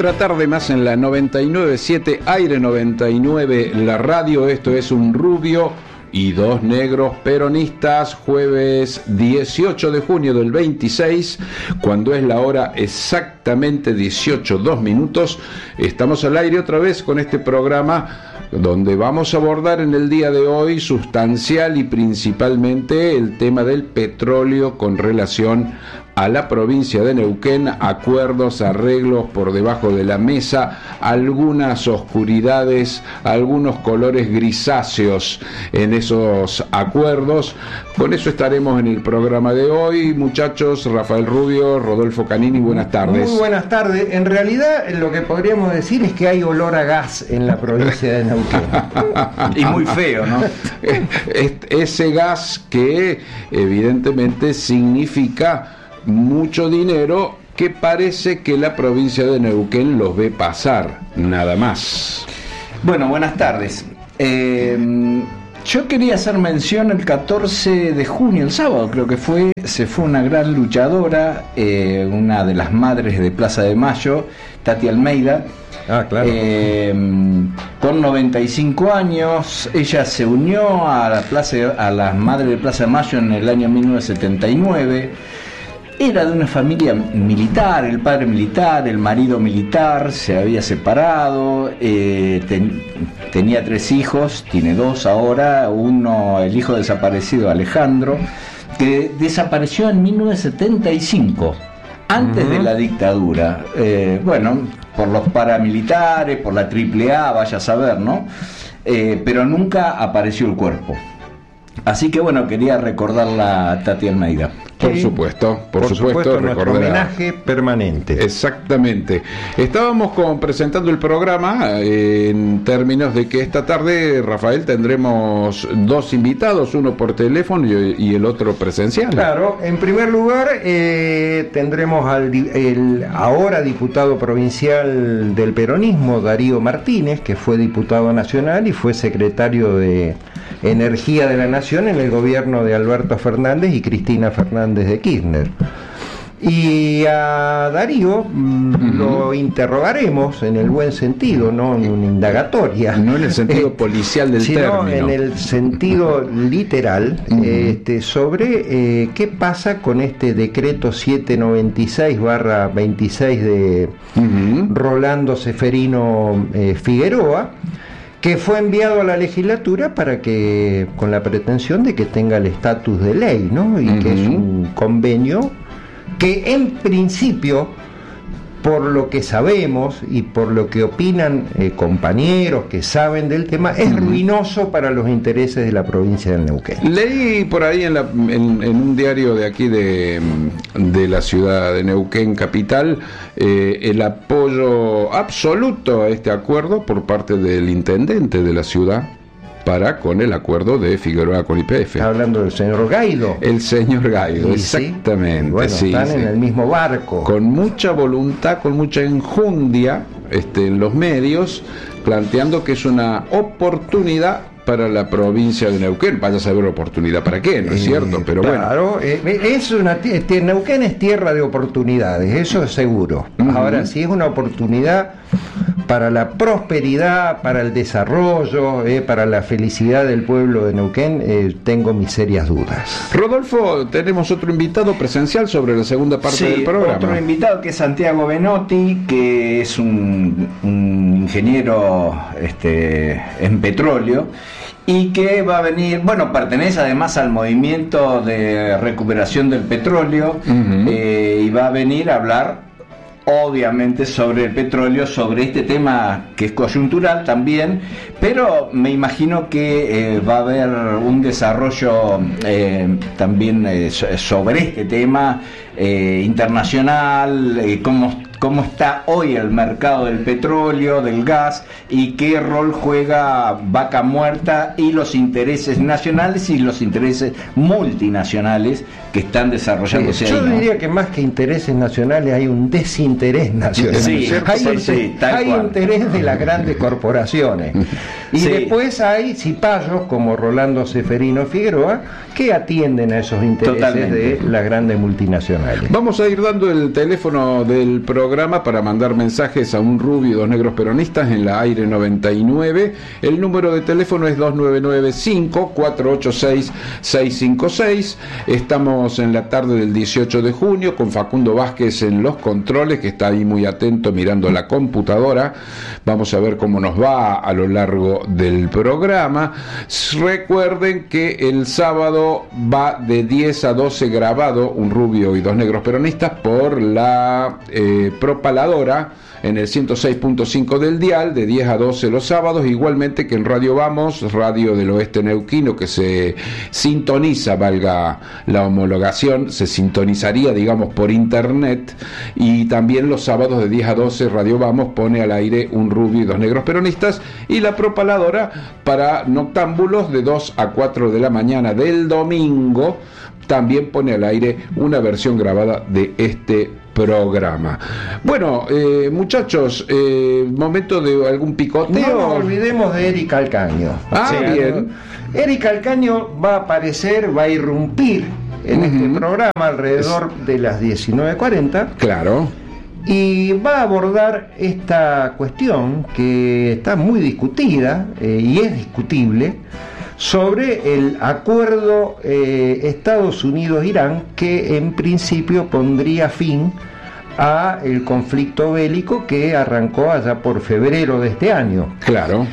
Otra tarde más en la 99.7 Aire 99, la radio. Esto es Un Rubio y Dos Negros Peronistas, jueves 18 de junio del 26, cuando es la hora exactamente 18:02. Estamos al aire otra vez con este programa donde vamos a abordar en el día de hoy sustancial y principalmente el tema del petróleo con relación a la provincia de Neuquén, acuerdos, arreglos por debajo de la mesa, algunas oscuridades, algunos colores grisáceos en esos acuerdos. Con eso estaremos en el programa de hoy, muchachos. Rafael Rubio, Rodolfo Canini, buenas tardes. Muy buenas tardes. En realidad lo que podríamos decir es que hay olor a gas en la provincia de Neuquén. Y muy feo, ¿no? Ese gas que evidentemente significa mucho dinero, que parece que la provincia de Neuquén los ve pasar, nada más. Bueno, buenas tardes. Yo quería hacer mención el 14 de junio, el sábado creo que se fue una gran luchadora, una de las madres de Plaza de Mayo, Tati Almeida. Ah, claro. Con 95 años, ella se unió a las madres de Plaza de Mayo en el año 1979. Era de una familia militar, el padre militar, el marido militar, se había separado, tenía 3 hijos, tiene 2 ahora, uno, el hijo desaparecido, Alejandro, que desapareció en 1975, antes de la dictadura. Bueno, por los paramilitares, por la AAA, vaya a saber, ¿no? Pero nunca apareció el cuerpo. Así que bueno, quería recordarla a Tati Almeida. Por supuesto, nuestro homenaje permanente. Exactamente. Estábamos presentando el programa en términos de que esta tarde, Rafael, tendremos 2 invitados, uno por teléfono y el otro presencial. Claro, en primer lugar tendremos el ahora diputado provincial del peronismo, Darío Martínez, que fue diputado nacional y fue secretario de Energía de la Nación en el gobierno de Alberto Fernández y Cristina Fernández de Kirchner. Y a Darío lo interrogaremos en el buen sentido, no en una indagatoria. No en el sentido policial del sino término. En el sentido literal, sobre qué pasa con este decreto 796/26 de Rolando Seferino Figueroa, que fue enviado a la legislatura para que, con la pretensión de que tenga el estatus de ley, ¿no? Y que es un convenio que en principio, por lo que sabemos y por lo que opinan compañeros que saben del tema, es ruinoso para los intereses de la provincia de Neuquén. Leí por ahí en un diario de aquí de la ciudad de Neuquén capital el apoyo absoluto a este acuerdo por parte del intendente de la ciudad para con el acuerdo de Figueroa con YPF. Hablando del señor Gaido. El señor Gaido, exactamente. Sí. Bueno, están en el mismo barco. Con mucha voluntad, con mucha enjundia en los medios, planteando que es una oportunidad para la provincia de Neuquén. Vaya a saber oportunidad para qué, ¿no es cierto? Pero claro, Neuquén es tierra de oportunidades, eso es seguro. Ahora, si es una oportunidad para la prosperidad, para el desarrollo, para la felicidad del pueblo de Neuquén, tengo mis serias dudas. Rodolfo, tenemos otro invitado presencial sobre la segunda parte del programa. Otro invitado que es Santiago Benotti, que es un ingeniero en petróleo, y que va a venir, pertenece además al movimiento de recuperación del petróleo, y va a venir a hablar obviamente sobre el petróleo, sobre este tema que es coyuntural también, pero me imagino que va a haber un desarrollo también sobre este tema internacional, cómo está hoy el mercado del petróleo, del gas, y qué rol juega Vaca Muerta y los intereses nacionales y los intereses multinacionales que están desarrollándose. Yo diría que más que intereses nacionales hay un desinterés nacional. Sí, hay interés de las grandes corporaciones. Y después hay cipayos como Rolando Seferino Figueroa que atienden a esos intereses de las grandes multinacionales. Vamos a ir dando el teléfono del programa para mandar mensajes a un rubio y dos negros peronistas en la Aire 99. El número de teléfono es 2995-486-656. Estamos en la tarde del 18 de junio con Facundo Vázquez en los controles, que está ahí muy atento mirando la computadora. Vamos a ver cómo nos va a lo largo del programa. Recuerden que el sábado va de 10 a 12 grabado Un rubio y dos negros peronistas por la propaladora en el 106.5 del dial, de 10 a 12 los sábados, igualmente que en Radio Vamos, Radio del Oeste Neuquino, que se sintoniza, valga la homologación, se sintonizaría, digamos, por internet, y también los sábados de 10 a 12 Radio Vamos pone al aire Un rubio y dos negros peronistas, y la propaladora para noctámbulos de 2 a 4 de la mañana del domingo también pone al aire una versión grabada de este programa. Bueno, muchachos, momento de algún picoteo. No nos olvidemos de Eric Calcaño. Bien. Eric Calcaño va a aparecer, va a irrumpir en este programa alrededor de las 19:40. Claro. Y va a abordar esta cuestión que está muy discutida y es discutible, sobre el acuerdo Estados Unidos-Irán, que en principio pondría fin a el conflicto bélico que arrancó allá por febrero de este año. Claro.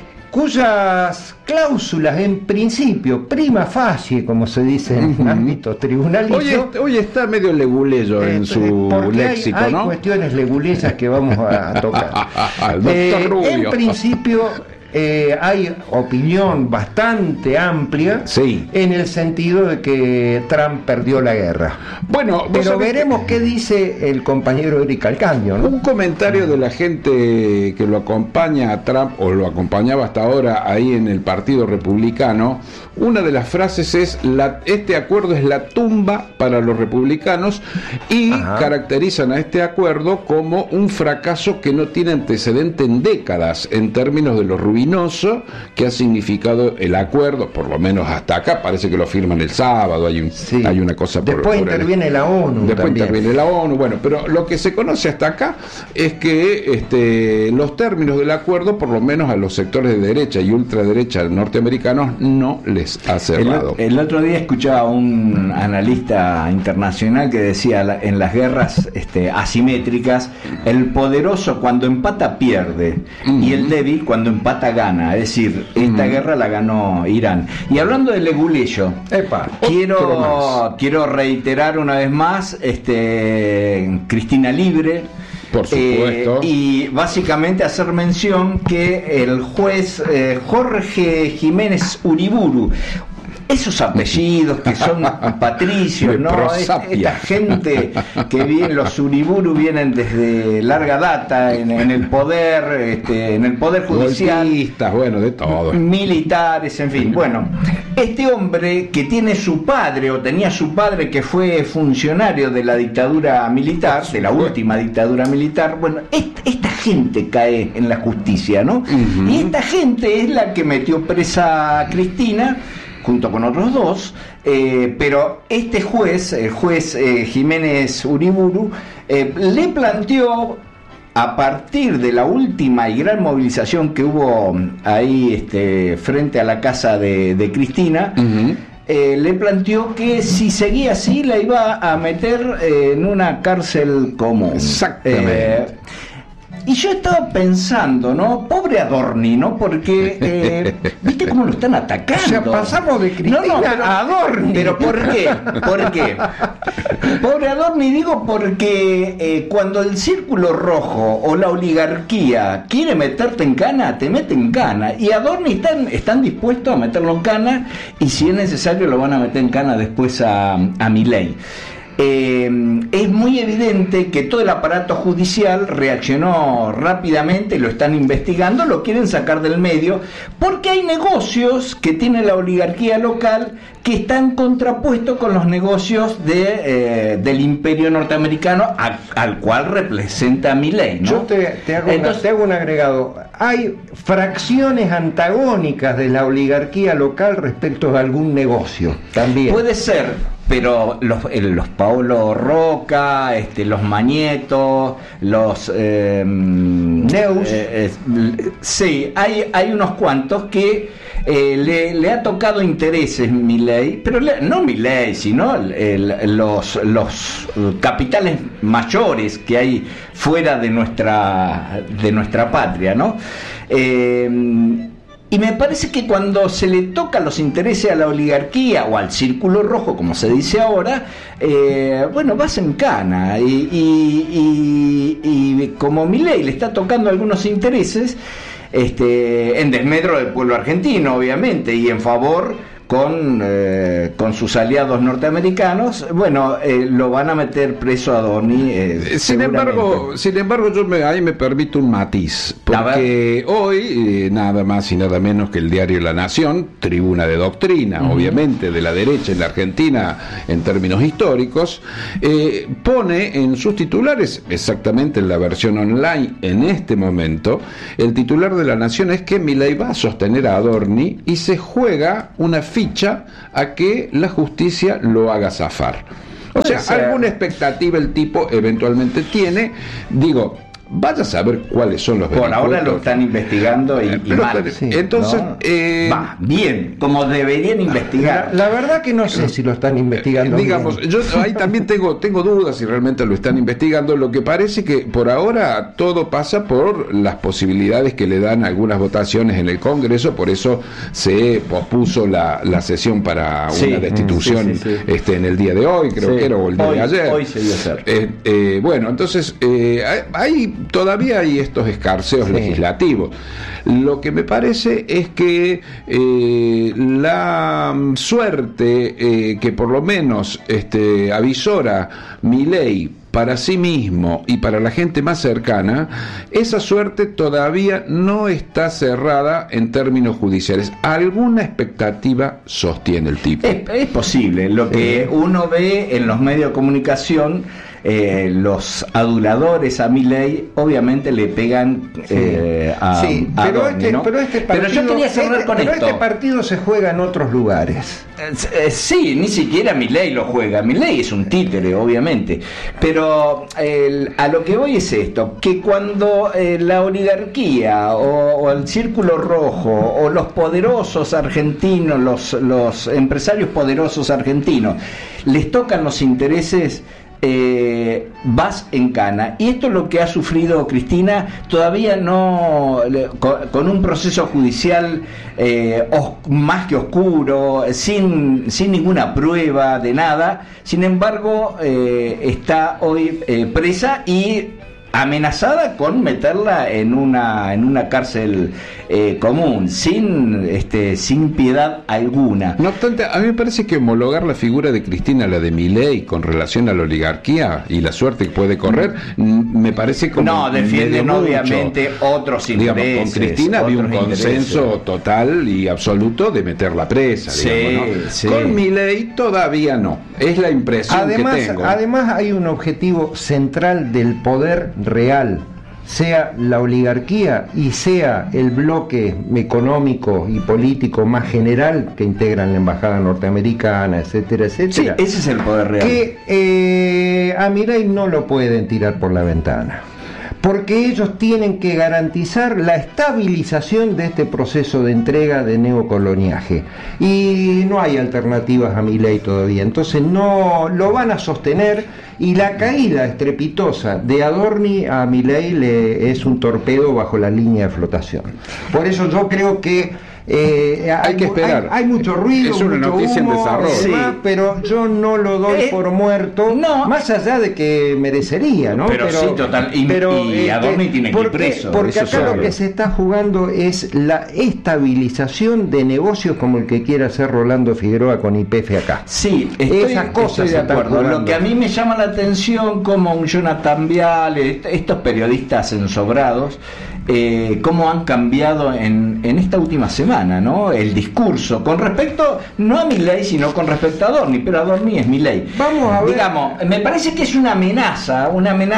Cuyas cláusulas, en principio, prima facie, como se dice en ámbito tribunalicio. Hoy está medio leguleyo en su léxico, hay ¿no? Hay cuestiones leguleyas que vamos a tocar. Doctor Rubio. En principio, hay opinión bastante amplia, sí, en el sentido de que Trump perdió la guerra. Bueno, pero veremos qué dice el compañero Eric Calcaño, ¿no? Un comentario de la gente que lo acompaña a Trump, o lo acompañaba hasta ahora ahí en el Partido Republicano. Una de las frases es: este acuerdo es la tumba para los republicanos, y caracterizan a este acuerdo como un fracaso que no tiene antecedente en décadas en términos de lo ruinoso que ha significado el acuerdo, por lo menos hasta acá. Parece que lo firman el sábado, hay una cosa por... Después interviene la ONU. Después interviene la ONU, bueno, pero lo que se conoce hasta acá es que los términos del acuerdo, por lo menos a los sectores de derecha y ultraderecha norteamericanos, no les ha cerrado. El otro día escuchaba a un analista internacional que decía: en las guerras asimétricas, el poderoso cuando empata pierde, y el débil cuando empata gana. Es decir, esta guerra la ganó Irán. Y hablando de leguleyo, quiero reiterar una vez más Cristina Libre. Por supuesto. Y básicamente hacer mención que el juez Jorge Jiménez Uriburu, esos apellidos que son patricios, ¿no? Esta gente que viene, los Uriburu vienen desde larga data en el poder, en el poder judicial, golpistas, bueno, de todo, militares, en fin. Bueno, este hombre que tiene su padre, o tenía su padre, que fue funcionario de la dictadura militar, de la última dictadura militar, bueno, esta gente cae en la justicia, ¿no? Y esta gente es la que metió presa a Cristina, junto con otros dos, pero este juez, el juez Jiménez Uriburu, le planteó, a partir de la última y gran movilización que hubo ahí frente a la casa de Cristina, le planteó que si seguía así la iba a meter en una cárcel común. Exactamente. Y yo estaba pensando, ¿no? Pobre Adorni, ¿no? Porque, ¿viste cómo lo están atacando? O sea, pasamos de Cristina a Adorni. ¿Pero por qué? ¿Por qué? Pobre Adorni, digo, porque cuando el Círculo Rojo o la oligarquía quiere meterte en cana, te mete en cana. Y Adorni están dispuestos a meterlo en cana, y si es necesario lo van a meter en cana después a Milei. es muy evidente que todo el aparato judicial reaccionó rápidamente, lo están investigando, lo quieren sacar del medio, porque hay negocios que tiene la oligarquía local que están contrapuestos con los negocios del imperio norteamericano al cual representa Milei, ¿no? Yo te hago un agregado. Hay fracciones antagónicas de la oligarquía local respecto de algún negocio también. Puede ser, pero los Paolo Roca, los Magnetos, los Neus, sí, hay unos cuantos que le ha tocado intereses Milei, pero no Milei, sino los capitales mayores que hay fuera de nuestra patria, ¿no? Y me parece que cuando se le toca los intereses a la oligarquía o al círculo rojo, como se dice ahora, vas en cana. Y como Milei le está tocando algunos intereses, en desmedro del pueblo argentino, obviamente, y en favor con sus aliados norteamericanos, lo van a meter preso a Adorni. Sin embargo, ahí me permito un matiz, porque hoy, nada más y nada menos que el diario La Nación, tribuna de doctrina, obviamente, de la derecha en la Argentina en términos históricos, pone en sus titulares, exactamente en la versión online en este momento, el titular de La Nación es que Milei va a sostener a Adorni y se juega una ficha a que la justicia lo haga zafar. O sea, alguna expectativa el tipo eventualmente tiene. Digo, vaya a saber cuáles son los Por ahora lo están investigando y mal. Sí, entonces, ¿no? Va bien, como deberían investigar. La verdad que no sé si lo están investigando. Digamos, bien. Yo ahí también tengo dudas si realmente lo están investigando. Lo que parece que por ahora todo pasa por las posibilidades que le dan algunas votaciones en el Congreso, por eso se pospuso la sesión para una destitución en el día de hoy, creo que era, o el día de ayer. Hoy se dio a hacer. Entonces, todavía hay estos escarceos legislativos. Lo que me parece es que la suerte que por lo menos avisora Milei para sí mismo y para la gente más cercana, esa suerte todavía no está cerrada en términos judiciales. Alguna expectativa sostiene el tipo. Es posible. Lo que uno ve en los medios de comunicación, los aduladores a Milei obviamente le pegan a Adorni, ¿no? Pero yo quería cerrar con esto. Pero este partido se juega en otros lugares. Sí, ni siquiera Milei lo juega. Milei es un títere, obviamente. Pero a lo que voy es esto, que cuando la oligarquía o el círculo rojo o los poderosos argentinos, los empresarios poderosos argentinos, les tocan los intereses, vas en cana. Y esto es lo que ha sufrido Cristina, todavía no, con un proceso judicial más que oscuro, sin ninguna prueba de nada. Sin embargo, está hoy presa y amenazada con meterla en una cárcel común, sin piedad alguna. No obstante, a mí me parece que homologar la figura de Cristina a la de Milei con relación a la oligarquía y la suerte que puede correr, me parece como... No, defienden obviamente otros intereses. Digamos, con Cristina había un consenso total y absoluto de meterla presa, digamos, ¿no? Sí. Con Milei todavía no, es la impresión que tengo. Además hay un objetivo central del poder real, sea la oligarquía y sea el bloque económico y político más general que integran la embajada norteamericana, etcétera, etcétera. Sí, ese es el poder real. Que a Milei no lo pueden tirar por la ventana, porque ellos tienen que garantizar la estabilización de este proceso de entrega de neocoloniaje, y no hay alternativas a Milei todavía, entonces no lo van a sostener, y la caída estrepitosa de Adorni a Milei es un torpedo bajo la línea de flotación. Por eso yo creo que Hay que esperar. Hay mucho ruido, es una mucho noticia humo, en desarrollo. demás, Sí. pero yo no lo doy por muerto, más allá de que merecería, ¿no? Pero sí, total. Y Adorni tiene que ir preso. Porque eso acá sabe. lo que se está jugando es la estabilización de negocios como el que quiere hacer Rolando Figueroa con YPF acá. Sí, Esas cosas estoy se de están acuerdo. jugando. Lo que a mí me llama la atención, como un Jonathan Viale, estos periodistas ensobrados, cómo han cambiado en esta última semana, ¿no? El discurso con respecto, no a Milei, sino con respecto a Adorni, pero Adorni es Milei. Vamos a ver. Digamos, me parece que es una amenaza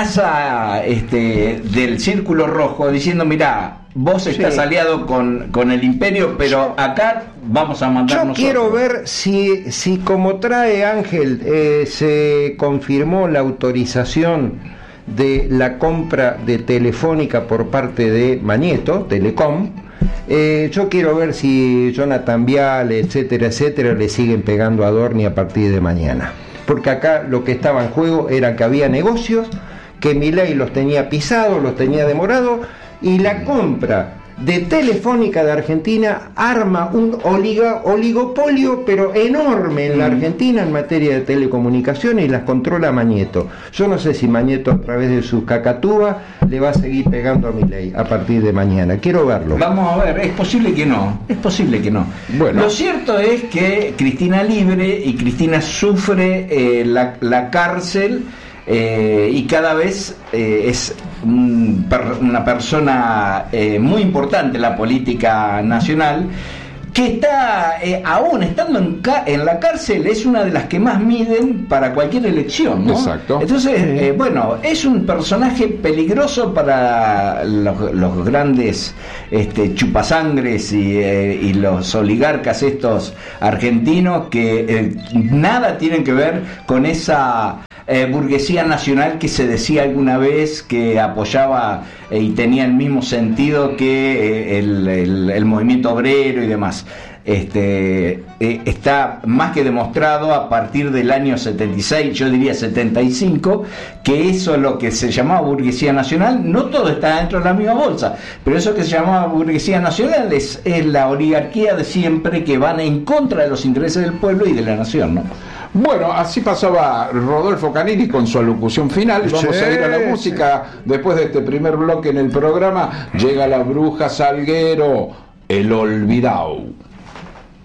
del Círculo Rojo, diciendo, mirá, vos estás aliado con el imperio, pero acá vamos a mandar nosotros. Yo quiero ver si como trae Ángel, se confirmó la autorización de la compra de Telefónica por parte de Magneto, Telecom. Yo quiero ver si Jonathan Viale, etcétera, etcétera, le siguen pegando a Adorni a partir de mañana. Porque acá lo que estaba en juego era que había negocios, que Milei los tenía pisados, los tenía demorados, y la compra de Telefónica de Argentina arma un oligopolio pero enorme en la Argentina en materia de telecomunicaciones, y las controla Magneto. Yo no sé si Magneto, a través de sus cacatúas, le va a seguir pegando a Milei a partir de mañana. Quiero verlo. Vamos a ver, es posible que no. Bueno. Lo cierto es que Cristina libre, y Cristina sufre la cárcel, y cada vez es una persona muy importante en la política nacional, que está, aún estando en la cárcel, es una de las que más miden para cualquier elección, ¿no? Exacto. Entonces, bueno, es un personaje peligroso para los grandes chupasangres y los oligarcas estos argentinos, que nada tienen que ver con esa burguesía nacional que se decía alguna vez que apoyaba y tenía el mismo sentido que el movimiento obrero y demás. Está más que demostrado a partir del año 76, yo diría 75, que eso es lo que se llamaba burguesía nacional. No todo está dentro de la misma bolsa, pero eso que se llamaba burguesía nacional es la oligarquía de siempre, que van en contra de los intereses del pueblo y de la nación, ¿no? Bueno, así pasaba Rodolfo Canini con su alocución final. Vamos a ir a la música. Después de este primer bloque en el programa, llega la Bruja Salguero, El Olvidao.